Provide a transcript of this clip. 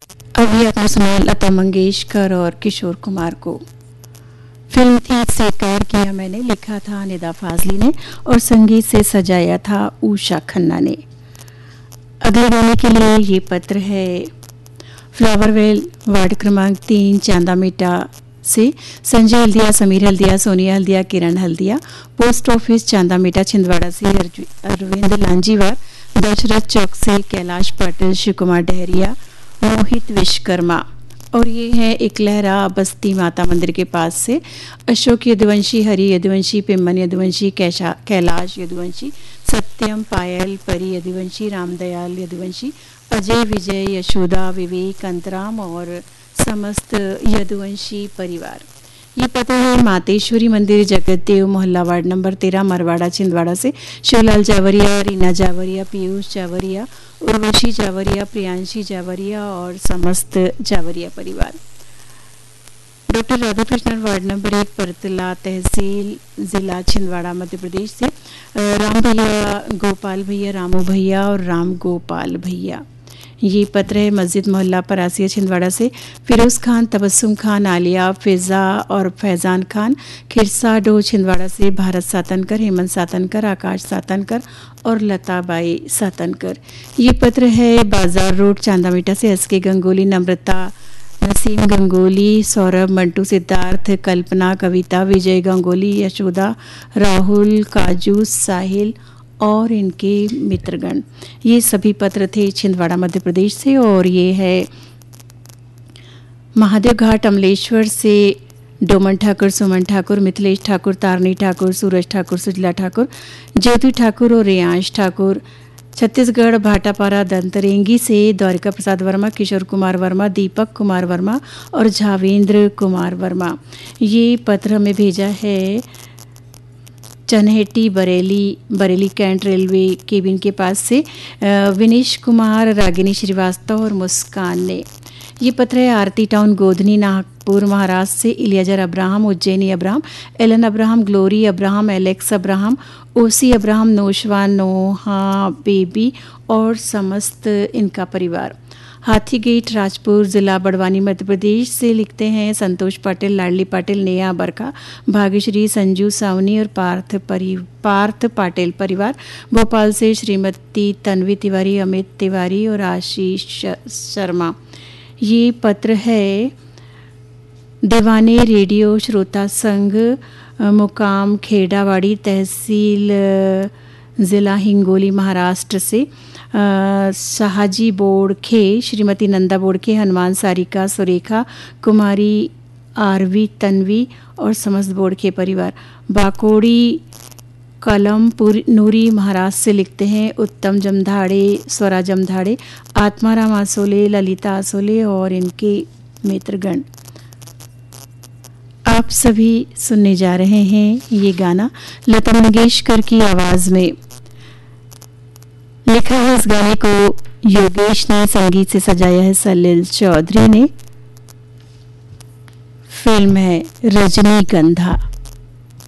अभी आपने सुना लता मंगेशकर और किशोर कुमार को। फिल्म थी स्वीकार किया मैंने, लिखा था निदा फाजली ने और संगीत से सजाया था उषा खन्ना ने। अगले गाने के लिए ये पत्र है फ्लावरवेल वार्ड क्रमांक 3 चांदामेटा से संजय हल्दिया, समीर हल्दिया, सोनिया हल्दिया, किरण हल्दिया, पोस्ट ऑफिस चांदामेटा छिंदवाड़ा से अरविंद लांजीवार, दशरथ चौक से कैलाश पाटिल, शिव कुमार डहरिया, मोहित विश्वकर्मा। और ये है एक लहरा बस्ती माता मंदिर के पास से अशोक यदुवंशी, हरि यदुवंशी, पिम्मन यदुवंशी, कैलाश यदुवंशी, सत्यम, पायल, परी यदुवंशी, रामदयाल यदुवंशी, अजय, विजय, यशोदा, विवेक, अंतराम और समस्त यदुवंशी परिवार। ये पता है मातेश्वरी मंदिर, जगतदेव, मोहल्ला वार्ड नंबर 13, मरवाड़ा छिंदवाड़ा से शिवलाल जावरिया, रीना जावरिया, पीयूष जावरिया, उर्वशी जावरिया, प्रियांशी जावरिया और समस्त जावरिया परिवार। डॉक्टर राधाकृष्णन वार्ड नंबर 1, परतला तहसील, जिला छिंदवाड़ा, मध्य प्रदेश से राम भैया, गोपाल भैया, रामू भैया और राम गोपाल भैया। ये पत्र है मस्जिद मोहल्ला परासिया छिंदवाड़ा से फिरोज खान, तबस्सुम खान, आलिया, फिजा और फैजान खान, खिरसा डो छिंदवाड़ा से भारत सातनकर, हेमंत सातनकर, आकाश सातनकर और लताबाई सातनकर। ये पत्र है बाजार रोड चांदामेटा से एसके गंगोली, नम्रता, नसीम गंगोली, सौरभ, मंटू, सिद्धार्थ, कल्पना, कविता, विजय गंगोली, यशोदा, राहुल, काजू, साहिल और इनके मित्रगण। ये सभी पत्र थे छिंदवाड़ा मध्य प्रदेश से। और ये है महादेव घाट अमलेश्वर से डोमन ठाकुर, सुमन ठाकुर, मिथिलेश ठाकुर, तारनी ठाकुर, सूरज ठाकुर, सुजला ठाकुर, ज्योति ठाकुर और रियांश ठाकुर। छत्तीसगढ़ भाटापारा दंतरेंगी से द्वारिका प्रसाद वर्मा, किशोर कुमार वर्मा, दीपक कुमार वर्मा और झावेंद्र कुमार वर्मा। ये पत्र हमें भेजा है चनहेटी बरेली कैंट रेलवे केबिन के पास से विनीश कुमार, रागिनी श्रीवास्तव और मुस्कान ने। ये पत्र है आरती टाउन गोधनी नागपुर महाराष्ट्र से Eliazar Abraham, Ujjaini Abraham, Elon Abraham, glory Abraham, Alex Abraham, ओसी अब्राहम, नौशवान, नोहा बेबी और समस्त इनका परिवार। हाथी गेट राजपुर जिला बड़वानी मध्य प्रदेश से लिखते हैं संतोष पाटिल, लाडली पाटिल, नेहा बरखा, भाग्यश्री, संजू सावनी और पार्थ पाटिल परिवार। भोपाल से श्रीमती तन्वी तिवारी, अमित तिवारी और आशीष शर्मा। ये पत्र है दीवाने रेडियो श्रोता संघ, मुकाम खेड़ावाड़ी, तहसील जिला हिंगोली महाराष्ट्र से शाहजी बोड़खे, श्रीमती नंदा बोड़खे, हनुमान, सारिका, सुरेखा, कुमारी, आरवी, तन्वी और समस्त बोड़खे परिवार। बाकोड़ी कलमपुर नूरी महाराष्ट्र से लिखते हैं उत्तम जमधाड़े, स्वरा जमधाड़े, आत्माराम आसोले, ललिता आसोले और इनके मित्रगण। आप सभी सुनने जा रहे हैं ये गाना लता मंगेशकर की आवाज़ में। लिखा है इस गाने को योगेश ने, संगीत से सजाया है सलील चौधरी ने। फिल्म है रजनीगंधा।